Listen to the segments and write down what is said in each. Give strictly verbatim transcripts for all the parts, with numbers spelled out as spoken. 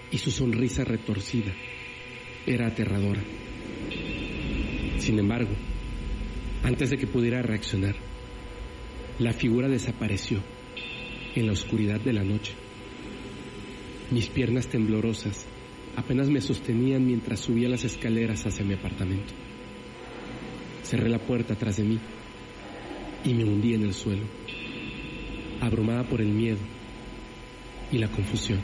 y su sonrisa retorcida era aterradora. Sin embargo, antes de que pudiera reaccionar, la figura desapareció en la oscuridad de la noche. Mis piernas temblorosas apenas me sostenían mientras subía las escaleras hacia mi apartamento. Cerré la puerta tras de mí y me hundí en el suelo, abrumada por el miedo y la confusión.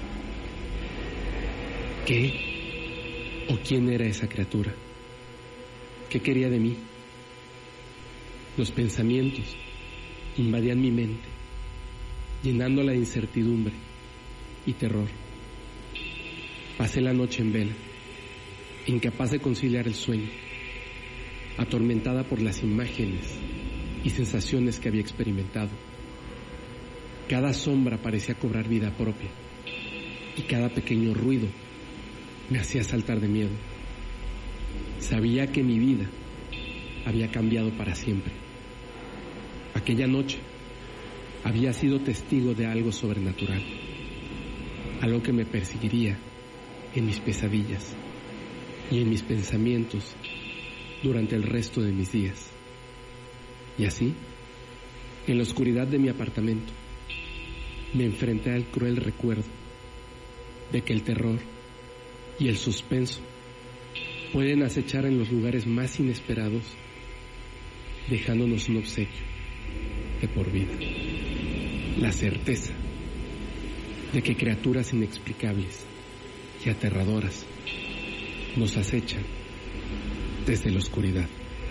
¿Qué o quién era esa criatura? ¿Qué quería de mí? Los pensamientos invadían mi mente, llenándola de incertidumbre y terror. Pasé la noche en vela, incapaz de conciliar el sueño, atormentada por las imágenes y sensaciones que había experimentado. Cada sombra parecía cobrar vida propia y cada pequeño ruido me hacía saltar de miedo. Sabía que mi vida había cambiado para siempre. Aquella noche había sido testigo de algo sobrenatural, algo que me perseguiría en mis pesadillas y en mis pensamientos durante el resto de mis días. Y así, en la oscuridad de mi apartamento, me enfrenté al cruel recuerdo de que el terror y el suspenso pueden acechar en los lugares más inesperados, dejándonos un obsequio de por vida. La certeza de que criaturas inexplicables y aterradoras nos acechan desde la oscuridad.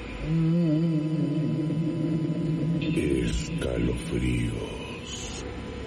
Escalofríos.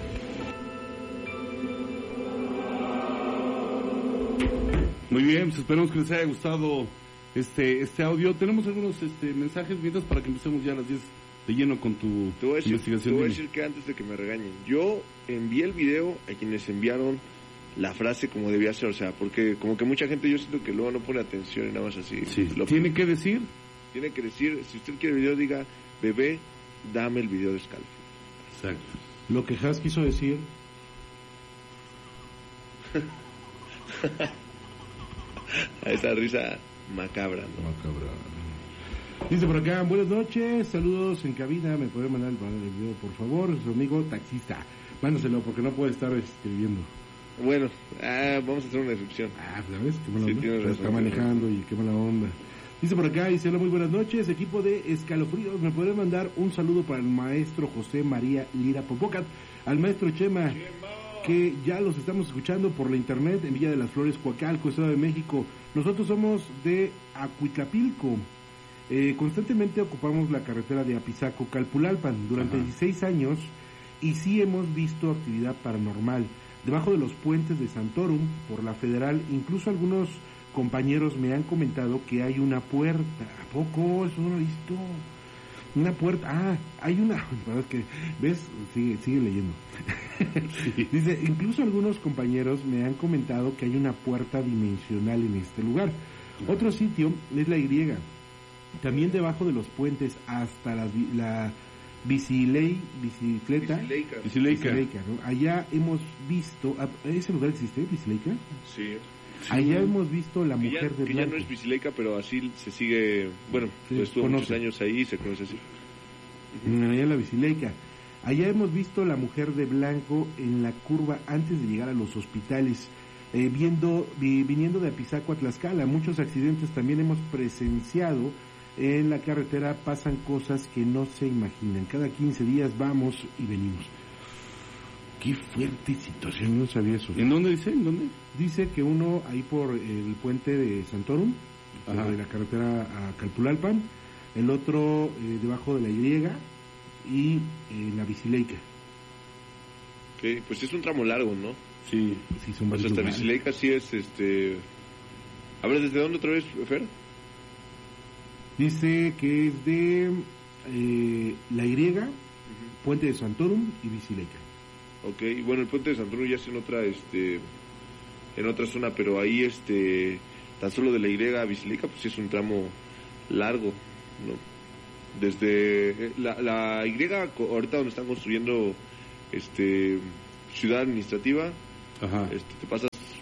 Muy bien, pues esperamos que les haya gustado este este audio. Tenemos algunos este mensajes mientras para que empecemos ya a las diez de lleno con tu te voy a decir, investigación. Te voy a decir que antes de que me regañen, yo envié el video a quienes enviaron la frase como debía ser, o sea, porque como que mucha gente yo siento que luego no pone atención y nada más así. Sí. Lo Tiene que decir, tiene que decir, si usted quiere el video, diga, bebé, dame el video de escalofríos. exacto. Lo que Has quiso decir. A esa risa macabra, ¿no? Macabra. Dice por acá, buenas noches, saludos en cabina, me puede mandar el video por favor, su amigo taxista. Mándaselo porque no puede estar escribiendo. Bueno, ah, vamos a hacer una excepción. Ah, ¿sabes? Qué mala Sí, onda. tienes razón, Está manejando y qué mala onda. Dice por acá, dice, hola, muy buenas noches, equipo de Escalofríos, ¿me podría mandar un saludo para el maestro José María Lira Popocat, al maestro Chema, que ya los estamos escuchando por la internet en Villa de las Flores, Coacalco, Estado de México. Nosotros somos de Acuitlapilco. Eh, constantemente ocupamos la carretera de Apizaco, Calpulalpan, durante Ajá. dieciséis años, y sí hemos visto actividad paranormal debajo de los puentes de Santorum, por la Federal. Incluso algunos compañeros me han comentado que hay una puerta. ¿A poco? Eso no lo he visto. Una puerta, ah, hay una, es que, ¿ves? Sigue, sigue leyendo. Sí. Dice, incluso algunos compañeros me han comentado que hay una puerta dimensional en este lugar. Uh-huh. Otro sitio es la Y, también debajo de los puentes hasta la, la bicilei, bicicleta, Bicileica. Bicileica. Bicileica, ¿no? Allá hemos visto, ¿ese lugar existe, Bicileica? Sí. Allá sí. Hemos visto la que mujer ya, de que blanco. ya no es Bicileica, pero así se sigue, bueno, sí, pues estuvo muchos años ahí y se conoce así. Uh-huh. Allá la Bicileica. Allá hemos visto la mujer de blanco en la curva antes de llegar a los hospitales, eh, viendo, vi, viniendo de Apizaco a Tlaxcala. Muchos accidentes también hemos presenciado. En la carretera pasan cosas que no se imaginan. Cada quince días vamos y venimos. Qué fuerte situación, no sabía eso. ¿En dónde dice? ¿En dónde? Dice que uno ahí por el puente de Santorum, de la carretera a Calpulalpan, el otro eh, debajo de la Y y eh, la Bicileica. Ok, pues es un tramo largo, ¿no? Sí, sí son varios. Pues hasta Bicileica sí es, este... A ver, ¿desde dónde otra vez, Fer? Dice que es de eh, la Y, uh-huh. Puente de Santorum y Bicileica. Ok, bueno, el puente de Santorum ya es en otra, este, en otra zona, pero ahí, este, tan solo de la Y a Bicileica, pues sí es un tramo largo, ¿no? Desde la, la Y, ahorita donde están construyendo, este, ciudad administrativa, Ajá. este, te pasas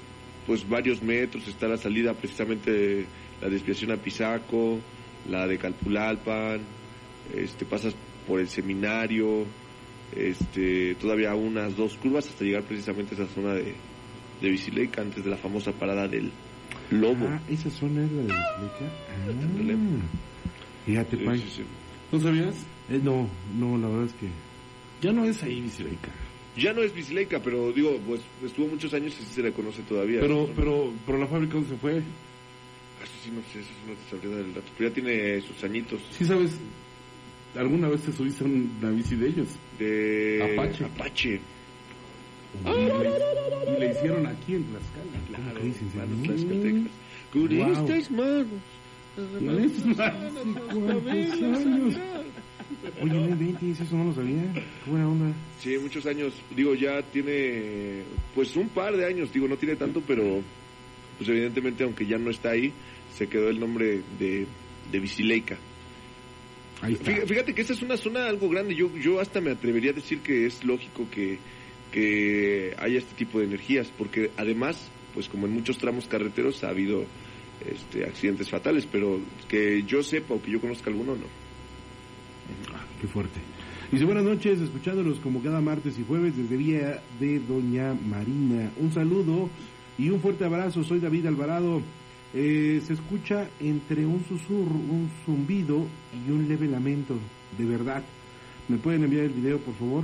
pues varios metros, está la salida precisamente de la desviación a Pisaco, la de Calpulalpan, este, pasas por el seminario, este, todavía unas dos curvas hasta llegar precisamente a esa zona de, de Bicileica, antes de la famosa parada del Lobo. Ah, esa zona es la de Bicileica. Ah, fíjate, Sí, Pai. sí, sí. ¿No sabías? Eh, no, no, la verdad es que... Ya no es ahí Bicileica. Ya no es Bicileica, pero digo, pues estuvo muchos años y sí se le conoce todavía. Pero, Eso, pero, pero la fábrica ¿dónde se fue? Eso sí, no sé, eso sí no te sabría dar el dato. Pero ya tiene sus añitos. Sí sabes, ¿alguna vez te subiste a una bici de ellos? De Apache. Apache. Y le, y le hicieron aquí en Tlaxcala. Claro, que dices, manos ¿no? tlaxcaltecas. Con Wow. estas manos. Con estas manos. ¿Cuántos años? Oye, no inventes, eso no lo sabía. Qué buena onda. Sí, muchos años. Digo, ya tiene, pues un par de años. Digo, no tiene tanto, pero pues evidentemente, aunque ya no está ahí, se quedó el nombre de, de Bicileica. Ahí está. Fíjate, fíjate que esa es una zona algo grande. Yo, yo hasta me atrevería a decir que es lógico que, que haya este tipo de energías, porque además, pues como en muchos tramos carreteros ha habido este, accidentes fatales, pero que yo sepa o que yo conozca alguno, no. Ah, qué fuerte. Dice, buenas noches, escuchándolos como cada martes y jueves desde Vía de Doña Marina. Un saludo y un fuerte abrazo. Soy David Alvarado. Eh, se escucha entre un susurro, un zumbido y un leve lamento. De verdad. ¿Me pueden enviar el video, por favor?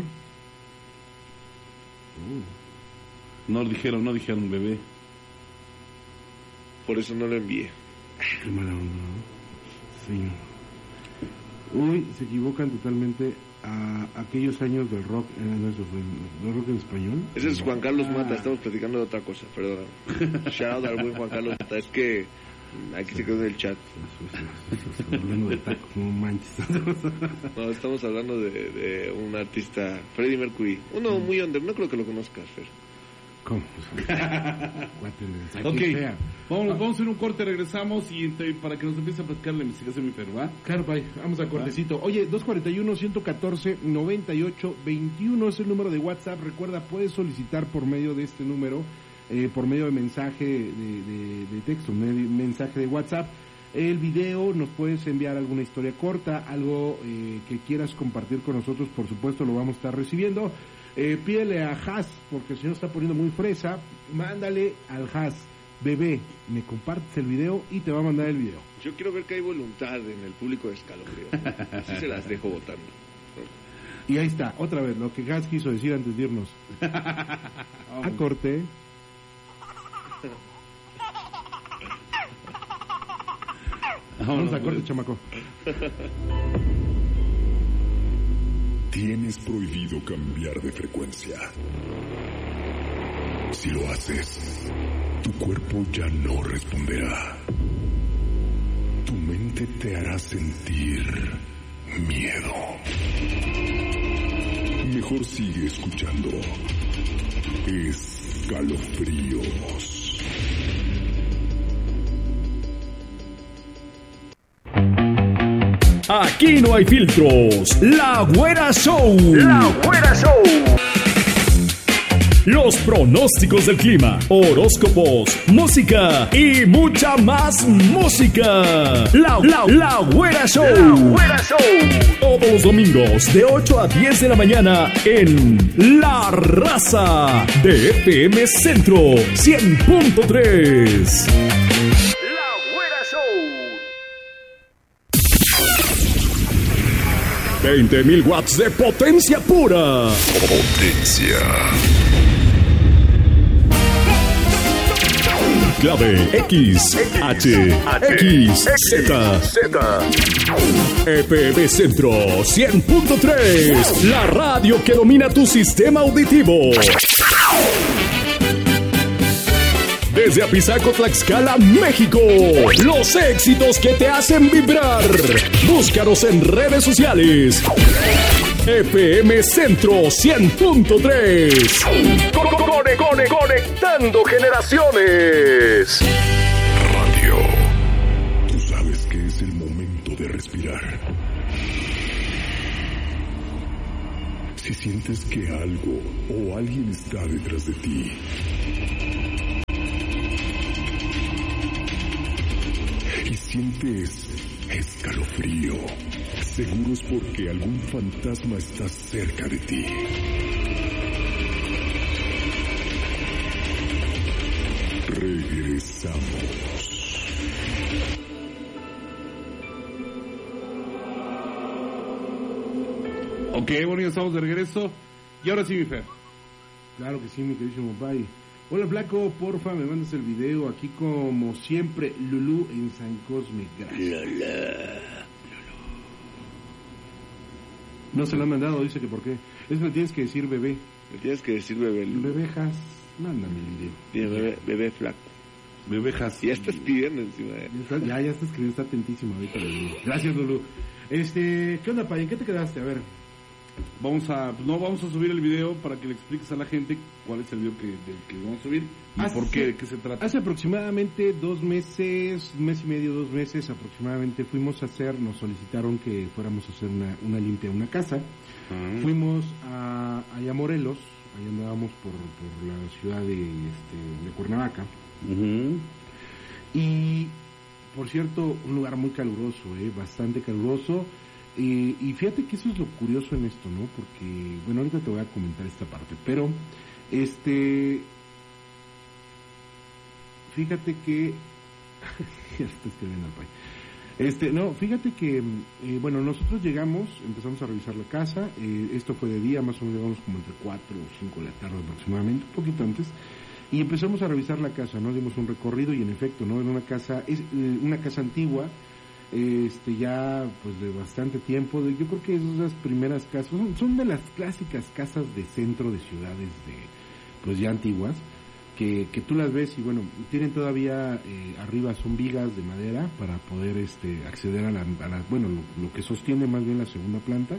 Oh, No dijeron, no dijeron bebé. Por eso no lo envié. qué mala onda, ¿no? Sí. Uy, se equivocan totalmente a aquellos años del rock. Eh, no, eso fue el rock en español. Ese es Juan Carlos Mata, Ah. estamos platicando de otra cosa, perdón. Shout out al buen Juan Carlos Mata, es que aquí se quedó en el chat. Eso, eso, eso, eso, hablando de tacos, no manches. No, estamos hablando de, de un artista, Freddie Mercury. Uno muy under, no creo que lo conozcas, Fer. ¿Cómo? Cuate, mensaje Ok, fea. vamos, vamos a hacer un corte, regresamos y entre- para que nos empiece a platicar la investigación, mi perro, ¿va? Claro, Pai, vamos a cortecito. Oye, dos cuatro uno, uno uno cuatro, nueve ocho dos uno es el número de WhatsApp. Recuerda, puedes solicitar por medio de este número, eh, por medio de mensaje de, de, de texto, medio- mensaje de WhatsApp, el video. Nos puedes enviar alguna historia corta, algo eh, que quieras compartir con nosotros, por supuesto lo vamos a estar recibiendo. Eh, pídele a Has, porque el señor está poniendo muy fresa, mándale al Has, bebé, me compartes el video y te va a mandar el video. Yo quiero ver que hay voluntad en el público de Escalofrío. Así se las dejo votando. Y ahí está, otra vez, lo que Has quiso decir antes de irnos. A corte. Vamos a corte, chamaco. Tienes prohibido cambiar de frecuencia. Si lo haces, tu cuerpo ya no responderá. Tu mente te hará sentir miedo. Mejor sigue escuchando Escalofríos. Aquí no hay filtros. La Güera Show. La Güera Show. Los pronósticos del clima, horóscopos, música y mucha más música. La, la, la Güera Show. La Güera Show. Todos los domingos de ocho a diez de la mañana en La Raza de F M Centro cien punto tres. La Güera Show. veinte mil watts de potencia pura. Potencia. Clave X, H, X, Z. F M Centro cien punto tres. La radio que domina tu sistema auditivo. Desde Apizaco, Tlaxcala, México. Los éxitos que te hacen vibrar. Búscanos en redes sociales. F M Centro cien punto tres. Cone, cone, conectando generaciones. Radio. Tú sabes que es el momento de respirar. Si sientes que algo o alguien está detrás de ti, sientes escalofrío, seguro es porque algún fantasma está cerca de ti. Regresamos. Ok, bueno, ya estamos de regreso. Y ahora sí, mi Fer. Claro que sí, mi queridísimo Pai. Hola, flaco, porfa, me mandas el video aquí como siempre, Lulú en San Cosme. Gracias. Lulú. No se lo han mandado, dice que por qué. Es que le tienes que decir bebé. Le tienes que decir bebé. Bebejas, mándame el video. Tiene bebé, bebé flaco. Bebejas. Ya estás pidiendo encima. Eh. Ya, está, ya, ya está escribiendo, está atentísimo ahorita. Lulú. Gracias, Lulú. Este, ¿qué onda, Pai? ¿En qué te quedaste? A ver. Vamos a, no vamos a subir el video para que le expliques a la gente cuál es el video que, del que vamos a subir y hace, por qué, de qué se trata. Hace aproximadamente dos meses, mes y medio, dos meses aproximadamente, fuimos a hacer, nos solicitaron que fuéramos a hacer una, una limpia de una casa. Uh-huh. Fuimos a, allá a Morelos, ahí andábamos por, por la ciudad de, este, de Cuernavaca. Uh-huh. Y, por cierto, un lugar muy caluroso, eh, bastante caluroso. Eh, y fíjate que eso es lo curioso en esto, ¿no? Porque, bueno, ahorita te voy a comentar esta parte, pero, este, fíjate que, ya está escribiendo el Pai. Este, no, fíjate que, eh, bueno, nosotros llegamos, empezamos a revisar la casa, eh, esto fue de día, más o menos llegamos como entre cuatro o cinco de la tarde aproximadamente, un poquito antes, y empezamos a revisar la casa, ¿no? Dimos un recorrido y en efecto, ¿no? Era una casa, es eh, una casa antigua, este ya pues de bastante tiempo, de, yo creo que esas primeras casas son, son de las clásicas casas de centro de ciudades de pues ya antiguas que, que tú las ves y bueno, tienen todavía eh, arriba son vigas de madera para poder este acceder a la, a la bueno lo, lo que sostiene más bien la segunda planta.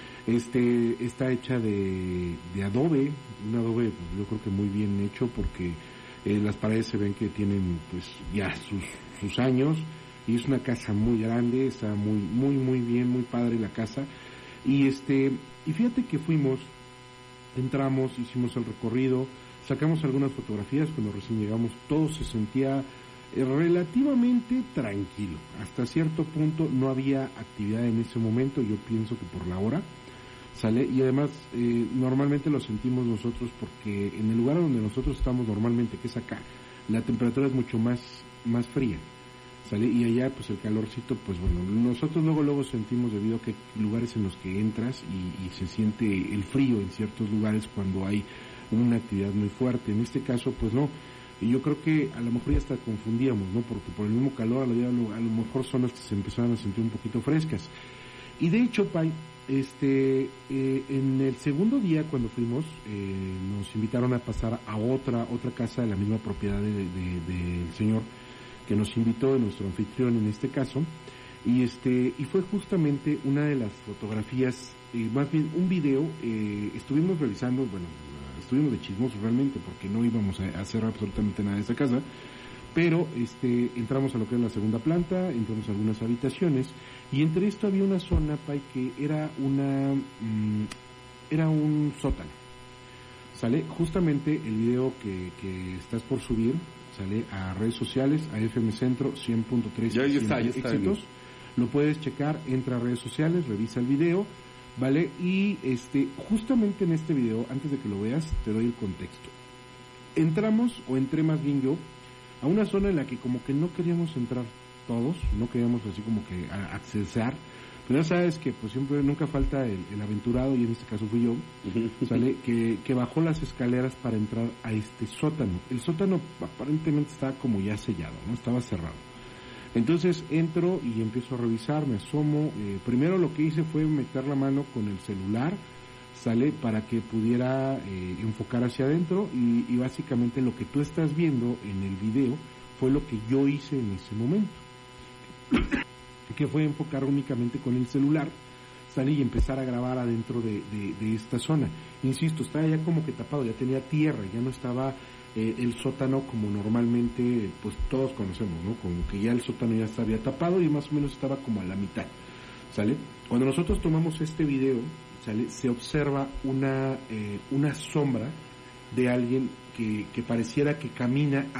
Este está hecha de, de adobe, un adobe pues, yo creo que muy bien hecho porque eh, las paredes se ven que tienen pues ya sus sus años. Y es una casa muy grande, está muy, muy, muy bien, muy padre la casa. Y este, y fíjate que fuimos, entramos, hicimos el recorrido, sacamos algunas fotografías, cuando recién llegamos todo se sentía eh, relativamente tranquilo. Hasta cierto punto no había actividad en ese momento, yo pienso que por la hora, ¿sale? Y además, eh, normalmente lo sentimos nosotros porque en el lugar donde nosotros estamos normalmente, que es acá, la temperatura es mucho más, más fría. ¿Sale? Y allá pues el calorcito, pues bueno, nosotros luego luego sentimos debido a que hay lugares en los que entras y, y se siente el frío en ciertos lugares cuando hay una actividad muy fuerte. En este caso pues no, y yo creo que a lo mejor ya hasta confundíamos, ¿no? Porque por el mismo calor a lo, a lo mejor son las que se empezaban a sentir un poquito frescas. Y de hecho, Pai, este, eh, en el segundo día cuando fuimos, eh, nos invitaron a pasar a otra otra casa de la misma propiedad del de, de, de señor que nos invitó, de nuestro anfitrión en este caso, y este y fue justamente una de las fotografías, eh, más bien un video, eh, estuvimos revisando, bueno, estuvimos de chismosos realmente, porque no íbamos a hacer absolutamente nada de esa casa, pero este entramos a lo que es la segunda planta, entramos a algunas habitaciones, y entre esto había una zona, Pai, que era una, mmm, era un sótano, ¿sale? Justamente el video que, que estás por subir, sale a redes sociales, a F M Centro cien punto tres ya, ya está, ya está éxitos, lo puedes checar, entra a redes sociales, revisa el video, ¿vale? Y este, justamente en este video, antes de que lo veas, te doy el contexto. Entramos, o entré más bien yo, a una zona en la que como que no queríamos entrar todos, no queríamos así como que a, accesar, pero ya sabes que pues siempre, nunca falta el, el aventurado, y en este caso fui yo, ¿sale? Que, que bajó las escaleras para entrar a este sótano. El sótano aparentemente estaba como ya sellado, ¿no? Estaba cerrado. Entonces entro y empiezo a revisar, me asomo, eh, primero lo que hice fue meter la mano con el celular, ¿sale? Para que pudiera eh, enfocar hacia adentro, y, y básicamente lo que tú estás viendo en el video fue lo que yo hice en ese momento. Que fue enfocar únicamente con el celular, salir y empezar a grabar adentro de, de, de esta zona. Insisto, estaba ya como que tapado, ya tenía tierra, ya no estaba eh, el sótano como normalmente pues todos conocemos, ¿no? Como que ya el sótano ya estaba tapado y más o menos estaba como a la mitad, ¿sale? Cuando nosotros tomamos este video, ¿sale? Se observa una, eh, una sombra de alguien que, que pareciera que camina